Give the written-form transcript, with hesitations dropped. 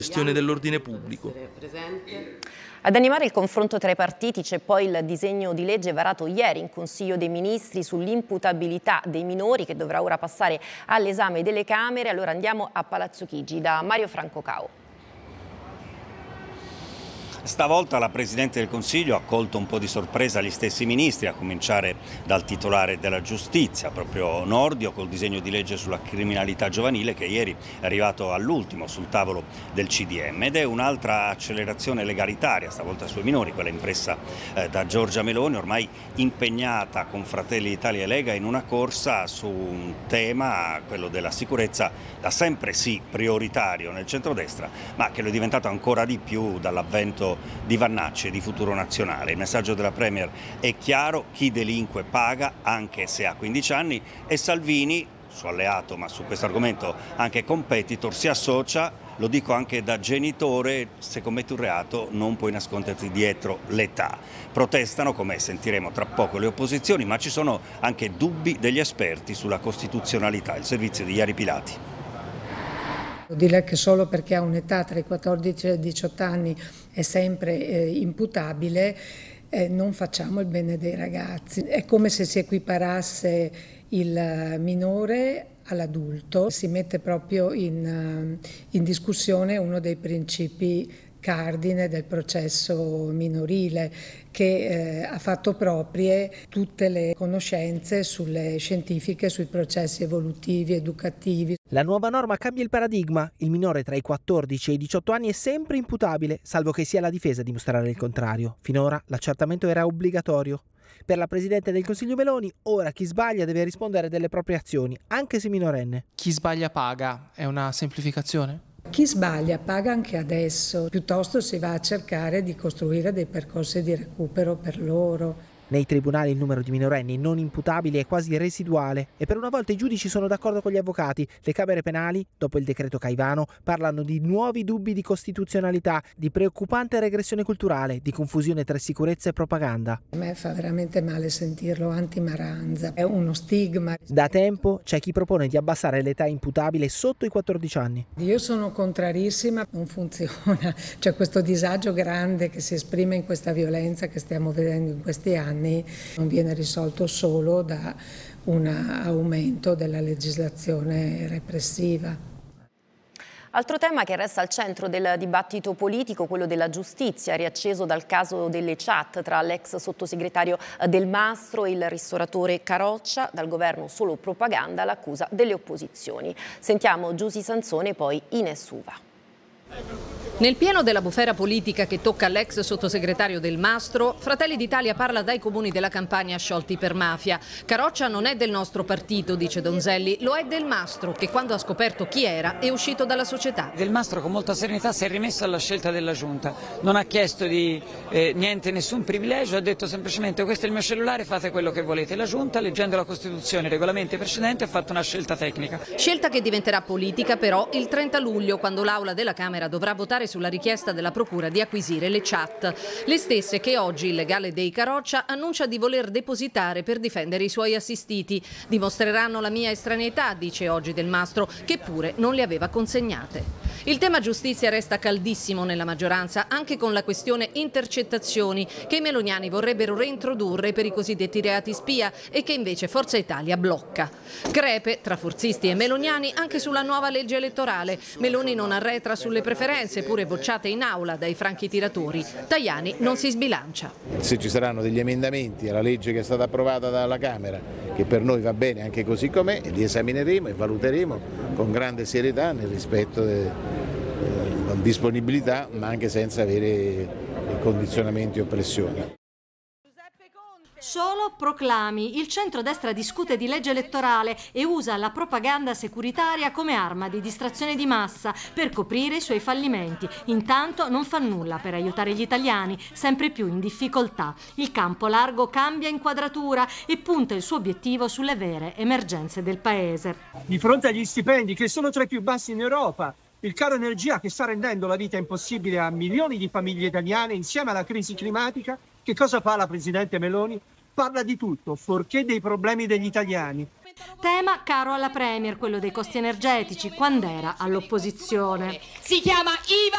Gestione dell'ordine pubblico. Ad animare il confronto tra i partiti c'è poi il disegno di legge varato ieri in Consiglio dei Ministri sull'imputabilità dei minori, che dovrà ora passare all'esame delle Camere. Allora andiamo a Palazzo Chigi da Mario Franco Cao. Stavolta la Presidente del Consiglio ha colto un po' di sorpresa gli stessi ministri, a cominciare dal titolare della giustizia, proprio Nordio, col disegno di legge sulla criminalità giovanile che ieri è arrivato all'ultimo sul tavolo del CDM, ed è un'altra accelerazione legalitaria, stavolta sui minori, quella impressa da Giorgia Meloni, ormai impegnata con Fratelli d'Italia e Lega in una corsa su un tema, quello della sicurezza, da sempre sì prioritario nel centrodestra, ma che lo è diventato ancora di più dall'avvento di Vannacci e di Futuro Nazionale. Il messaggio della Premier è chiaro: chi delinque paga, anche se ha 15 anni, e Salvini, suo alleato ma su questo argomento anche competitor, si associa. Lo dico anche da genitore: se commetti un reato non puoi nasconderti dietro l'età. Protestano, come sentiremo tra poco, le opposizioni, ma ci sono anche dubbi degli esperti sulla costituzionalità. Il servizio di Iari Pilati. Dire che solo perché ha un'età tra i 14 e i 18 anni è sempre imputabile, non facciamo il bene dei ragazzi. È come se si equiparasse il minore all'adulto, si mette proprio in discussione uno dei principi cardine del processo minorile, che ha fatto proprie tutte le conoscenze scientifiche sui processi evolutivi, educativi. La nuova norma cambia il paradigma. Il minore tra i 14 e i 18 anni è sempre imputabile, salvo che sia la difesa a dimostrare il contrario. Finora l'accertamento era obbligatorio. Per la Presidente del Consiglio Meloni, ora chi sbaglia deve rispondere delle proprie azioni, anche se minorenne. Chi sbaglia paga, è una semplificazione? Chi sbaglia paga anche adesso, piuttosto si va a cercare di costruire dei percorsi di recupero per loro. Nei tribunali il numero di minorenni non imputabili è quasi residuale e per una volta i giudici sono d'accordo con gli avvocati. Le Camere penali, dopo il decreto Caivano, parlano di nuovi dubbi di costituzionalità, di preoccupante regressione culturale, di confusione tra sicurezza e propaganda. A me fa veramente male sentirlo, anti-Maranza, è uno stigma. Da tempo c'è chi propone di abbassare l'età imputabile sotto i 14 anni. Io sono contrarissima, non funziona, c'è questo disagio grande che si esprime in questa violenza che stiamo vedendo in questi anni. Non viene risolto solo da un aumento della legislazione repressiva. Altro tema che resta al centro del dibattito politico, quello della giustizia, riacceso dal caso delle chat tra l'ex sottosegretario Del Mastro e il ristoratore Caroccia. Dal governo solo propaganda, l'accusa delle opposizioni. Sentiamo Giusy Sansone e poi Ines Uva. Nel pieno della bufera politica che tocca l'ex sottosegretario Del Mastro, Fratelli d'Italia parla dai comuni della Campania sciolti per mafia. Caroccia non è del nostro partito, dice Donzelli, lo è Del Mastro, che quando ha scoperto chi era è uscito dalla società. Del Mastro con molta serenità si è rimesso alla scelta della Giunta, non ha chiesto nessun privilegio, ha detto semplicemente: questo è il mio cellulare, fate quello che volete. La Giunta, leggendo la Costituzione e i regolamenti precedenti, ha fatto una scelta tecnica. Scelta che diventerà politica però il 30 luglio, quando l'Aula della Camera dovrà votare sulla richiesta della Procura di acquisire le chat, le stesse che oggi il legale dei Caroccia annuncia di voler depositare per difendere i suoi assistiti. Dimostreranno la mia estraneità, dice oggi Del Mastro, che pure non le aveva consegnate. Il tema giustizia resta caldissimo nella maggioranza, anche con la questione intercettazioni, che i meloniani vorrebbero reintrodurre per i cosiddetti reati spia e che invece Forza Italia blocca. Crepe tra forzisti e meloniani anche sulla nuova legge elettorale. Meloni non arretra sulle preferenze, pure bocciate in aula dai franchi tiratori. Tajani non si sbilancia. Se ci saranno degli emendamenti alla legge che è stata approvata dalla Camera, che per noi va bene anche così com'è, li esamineremo e valuteremo con grande serietà nel rispetto con disponibilità, ma anche senza avere condizionamenti o pressioni. Solo proclami. Il centrodestra discute di legge elettorale e usa la propaganda securitaria come arma di distrazione di massa per coprire i suoi fallimenti. Intanto non fa nulla per aiutare gli italiani, sempre più in difficoltà. Il campo largo cambia inquadratura e punta il suo obiettivo sulle vere emergenze del paese. Di fronte agli stipendi che sono tra i più bassi in Europa, il caro energia che sta rendendo la vita impossibile a milioni di famiglie italiane insieme alla crisi climatica, che cosa fa la Presidente Meloni? Parla di tutto, fuorché dei problemi degli italiani. Tema caro alla Premier, quello dei costi energetici, quando era all'opposizione. Si chiama IVA